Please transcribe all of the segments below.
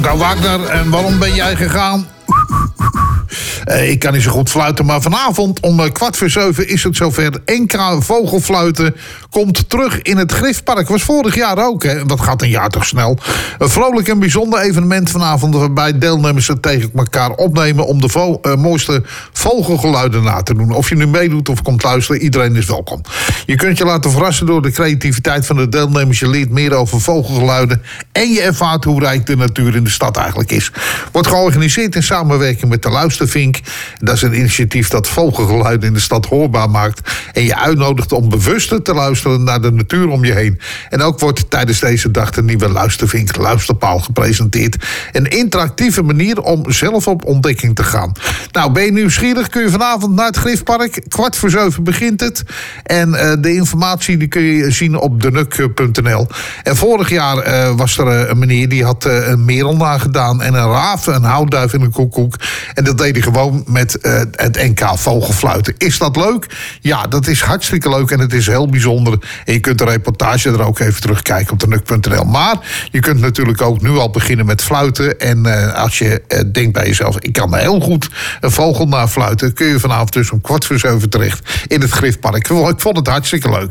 Otto Wagner, en waarom ben jij gegaan? Ik kan niet zo goed fluiten, maar vanavond om 6:15 is het zover. NK Vogelfluiten komt terug in het Griftpark. Was vorig jaar ook, hè? Dat gaat een jaar toch snel. Een vrolijk en bijzonder evenement vanavond, waarbij deelnemers het tegen elkaar opnemen om de mooiste vogelgeluiden na te doen. Of je nu meedoet of komt luisteren, iedereen is welkom. Je kunt je laten verrassen door de creativiteit van de deelnemers. Je leert meer over vogelgeluiden en je ervaart hoe rijk de natuur in de stad eigenlijk is. Wordt georganiseerd in samenwerking met de Luistervink. Dat is een initiatief dat vogelgeluiden in de stad hoorbaar maakt en je uitnodigt om bewuster te luisteren naar de natuur om je heen. En ook wordt tijdens deze dag de nieuwe Luistervink Luisterpaal gepresenteerd. Een interactieve manier om zelf op ontdekking te gaan. Nou, ben je nieuwsgierig? Kun je vanavond naar het Griftpark. 6:15 begint het. En de informatie die kun je zien op denuk.nl. En vorig jaar was er een meneer die had een merel nagedaan en een raaf, een houtduif en een koekoek. En dat deed hij gewoon met het NK Vogelfluiten. Is dat leuk? Ja, dat is hartstikke leuk en het is heel bijzonder. En je kunt de reportage er ook even terugkijken op denuk.nl. Maar je kunt natuurlijk ook nu al beginnen met fluiten. En als je denkt bij jezelf, ik kan heel goed een vogel nafluiten, kun je vanavond dus om 6:15 terecht in het Griftpark. Ik vond het hartstikke leuk.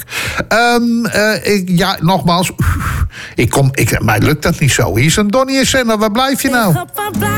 Nogmaals, mij lukt dat niet zo. Hier is een Donnie en Senna, waar blijf je nou?